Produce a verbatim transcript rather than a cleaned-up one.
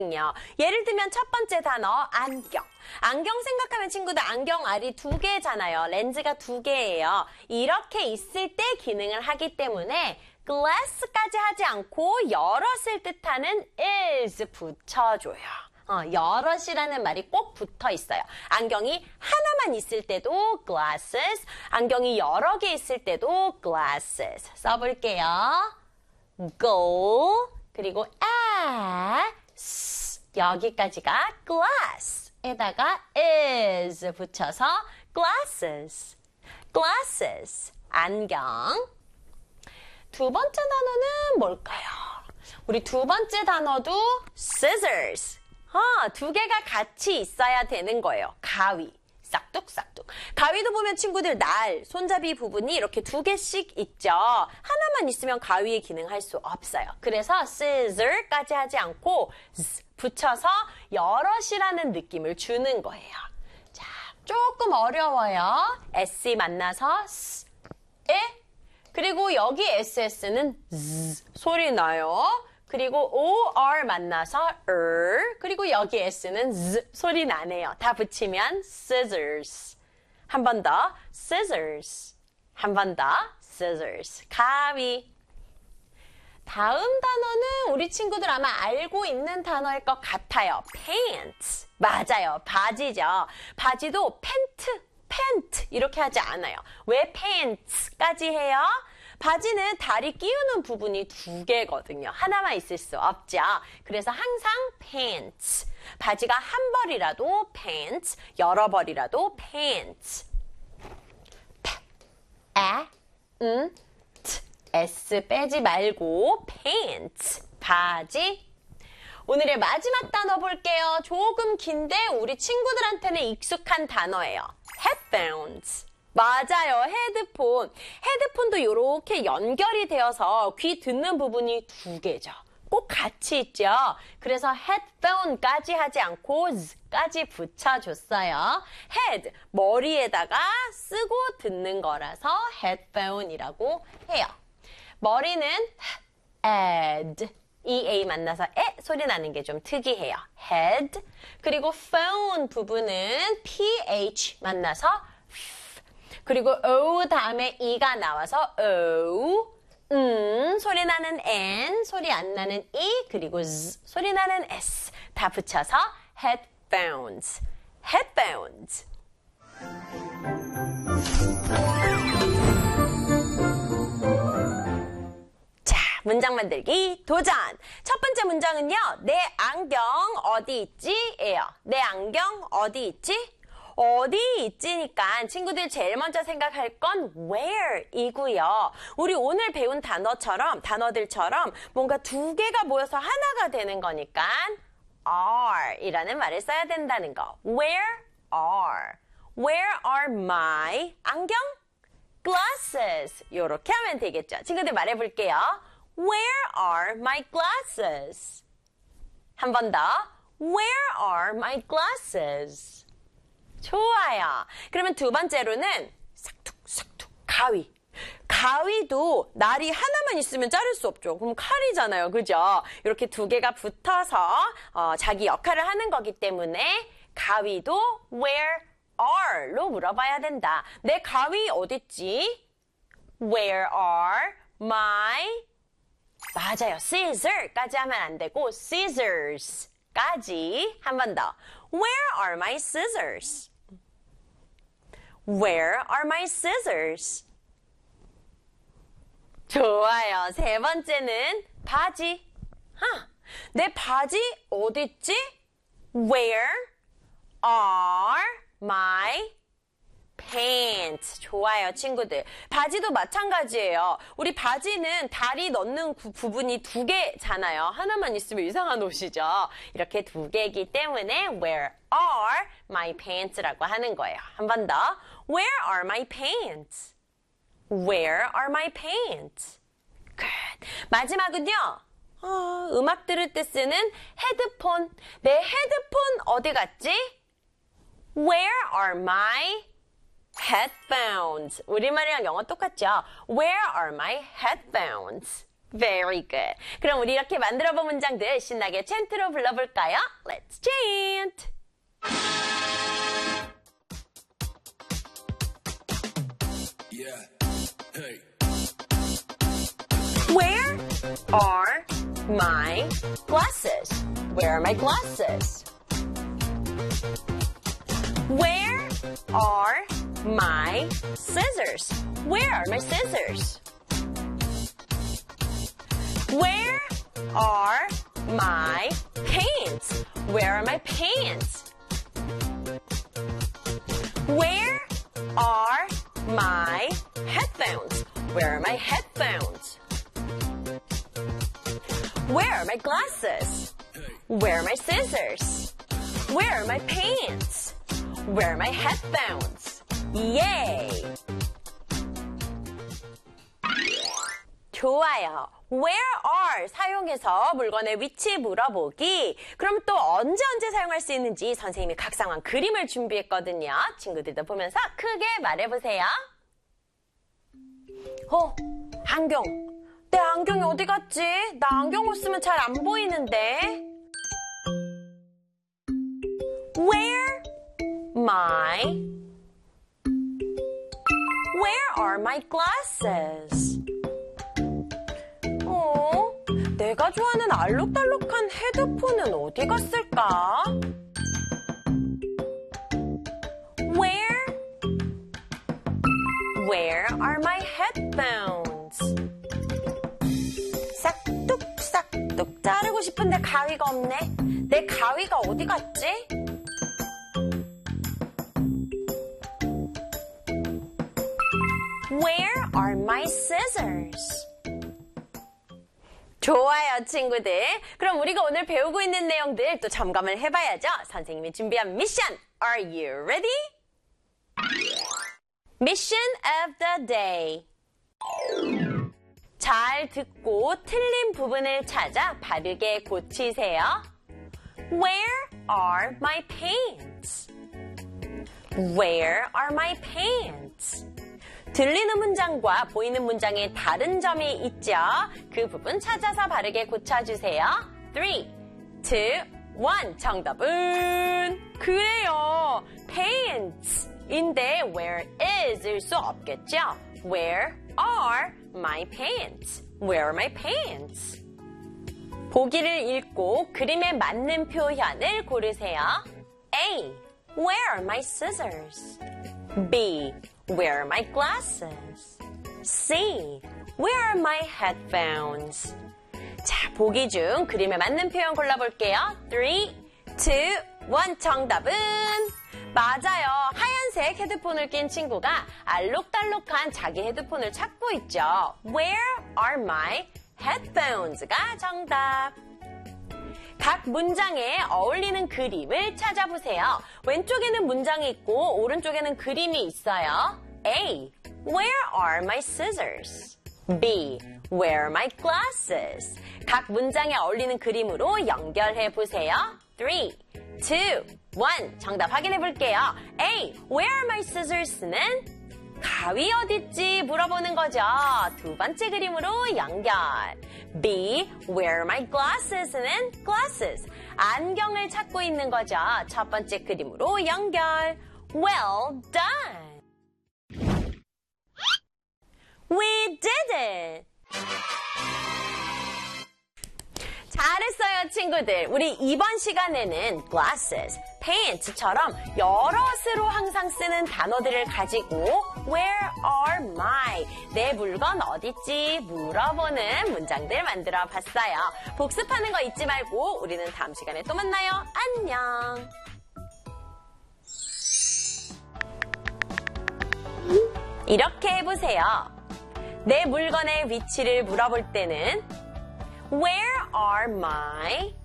예를 들면 첫 번째 단어 안경. 안경 생각하면 친구들 안경 알이 두 개잖아요. 렌즈가 두 개예요. 이렇게 있을 때 기능을 하기 때문에 glass까지 하지 않고 여럿을 뜻하는 is 붙여줘요. 어, 여럿이라는 말이 꼭 붙어 있어요. 안경이 하나만 있을 때도 glasses, 안경이 여러 개 있을 때도 glasses. 써볼게요. go, 그리고 as, 여기까지가 glass에다가 is 붙여서 glasses, glasses, 안경. 두 번째 단어는 뭘까요? 우리 두 번째 단어도 scissors. 아, 두 개가 같이 있어야 되는 거예요. 가위, 싹둑싹둑. 가위도 보면 친구들 날, 손잡이 부분이 이렇게 두 개씩 있죠. 하나만 있으면 가위의 기능 할 수 없어요. 그래서 scissor까지 하지 않고 z 붙여서 여럿이라는 느낌을 주는 거예요. 자, 조금 어려워요. s 만나서 s, 에, 그리고 여기 에스에스는 z 소리 나요. 그리고 or 만나서 er, 그리고 여기 s는 z 소리 나네요. 다 붙이면 scissors. 한 번 더 scissors. 한 번 더 scissors. 가위. 다음 단어는 우리 친구들 아마 알고 있는 단어일 것 같아요. pants. 맞아요. 바지죠. 바지도 팬트, 팬트 이렇게 하지 않아요. 왜 pants까지 해요? 바지는 다리 끼우는 부분이 두 개거든요. 하나만 있을 수 없죠. 그래서 항상 pants. 바지가 한 벌이라도 pants, 여러 벌이라도 pants. 파, 아, 음, 트, s 빼지 말고 pants, 바지. 오늘의 마지막 단어 볼게요. 조금 긴데 우리 친구들한테는 익숙한 단어예요. headphones. 맞아요. 헤드폰. 헤드폰도 이렇게 연결이 되어서 귀 듣는 부분이 두 개죠. 꼭 같이 있죠. 그래서 headphone까지 하지 않고 z까지 붙여줬어요. head, 머리에다가 쓰고 듣는 거라서 headphone이라고 해요. 머리는 head, ea 만나서 에 소리 나는 게 좀 특이해요. head. 그리고 phone 부분은 ph 만나서 그리고 o 다음에 e가 나와서 o, 음 소리 나는 n, 소리 안 나는 e, 그리고 z 소리 나는 s 다 붙여서 headphones, headphones. 자, 문장 만들기 도전! 첫 번째 문장은요. 내 안경 어디 있지? 예요. 내 안경 어디 있지? 어디 있지니까 친구들 제일 먼저 생각할 건 where이고요. 우리 오늘 배운 단어처럼 단어들처럼 뭔가 두 개가 모여서 하나가 되는 거니까 are이라는 말을 써야 된다는 거. Where are? Where are my 안경? Glasses. 이렇게 하면 되겠죠. 친구들 말해볼게요. Where are my glasses? 한 번 더. Where are my glasses? 좋아요. 그러면 두 번째로는 싹둑싹둑 가위. 가위도 날이 하나만 있으면 자를 수 없죠. 그럼 칼이잖아요. 그죠? 이렇게 두 개가 붙어서 어, 자기 역할을 하는 거기 때문에 가위도 where are로 물어봐야 된다. 내 가위 어딨지? Where are my 맞아요. scissor까지 하면 안 되고 scissors까지 한 번 더. Where are my scissors? Where are my scissors? 좋아요. 세 번째는 바지. 하, 내 바지 어딨지? Where are my pants? 좋아요, 친구들. 바지도 마찬가지예요. 우리 바지는 다리 넣는 구, 부분이 두 개잖아요. 하나만 있으면 이상한 옷이죠. 이렇게 두 개이기 때문에 Where are my pants라고 하는 거예요. 한 번 더. Where are my pants? Where are my pants? Good. 마지막은요. 어, 음악 들을 때 쓰는 헤드폰. 내 헤드폰 어디 갔지? Where are my headphones? 우리말이랑 영어 똑같죠? Where are my headphones? Very good. 그럼 우리 이렇게 만들어본 문장들 신나게 찬트로 불러볼까요? Let's chant! Yeah. Hey. Where are my glasses? Where are my glasses? Where are my scissors? Where are my scissors? Where are my pants? Where are my pants? Where are my headphones? Where are my headphones? Where are my glasses? Where are my scissors? Where are my pants? Where are my headphones? Yay! 좋아요. Where are 사용해서 물건의 위치 물어보기. 그럼 또 언제 언제 사용할 수 있는지 선생님이 각 상황 그림을 준비했거든요. 친구들도 보면서 크게 말해보세요. 어, 안경. 내 안경이 어디 갔지? 나 안경을 쓰면 잘 안 보이는데. Where my Where are my glasses? 어? 내가 좋아하는 알록달록한 헤드폰은 어디 갔을까? Where Where are my headphones? 싹둑싹둑 자르고 싶은데 가위가 없네. 내 가위가 어디 갔지? Where are my scissors? 좋아요, 친구들. 그럼 우리가 오늘 배우고 있는 내용들 또 점검을 해봐야죠. 선생님이 준비한 미션. Are you ready? Mission of the day. 잘 듣고 틀린 부분을 찾아 바르게 고치세요. Where are my pants? Where are my pants? 들리는 문장과 보이는 문장에 다른 점이 있죠? 그 부분 찾아서 바르게 고쳐주세요. three, two, one. 정답은 그래요. pants인데 where is일 수 없겠죠? Where are my pants? Where are my pants? 보기를 읽고 그림에 맞는 표현을 고르세요. A. Where are my scissors? B. Where are my glasses? C. Where are my headphones? 자, 보기 중 그림에 맞는 표현 골라볼게요. three, two, one. 정답은 맞아요. 하얀색 헤드폰을 낀 친구가 알록달록한 자기 헤드폰을 찾고 있죠. Where are my headphones가 정답. 각 문장에 어울리는 그림을 찾아보세요. 왼쪽에는 문장이 있고 오른쪽에는 그림이 있어요. A. Where are my scissors? B. Where are my glasses? 각 문장에 어울리는 그림으로 연결해 보세요. three, two, one. 정답 확인해 볼게요. A. Where are my scissors는 가위 어딨지 물어보는 거죠. 두 번째 그림으로 연결. B. Where are my glasses?는 glasses. 안경을 찾고 있는 거죠. 첫 번째 그림으로 연결. Well done. We did it. 잘했어요, 친구들. 우리 이번 시간에는 glasses, pants처럼 여럿으로 항상 쓰는 단어들을 가지고 Where are my? 내 물건 어딨지? 물어보는 문장들 만들어 봤어요. 복습하는 거 잊지 말고 우리는 다음 시간에 또 만나요. 안녕. 이렇게 해보세요. 내 물건의 위치를 물어볼 때는 Where are my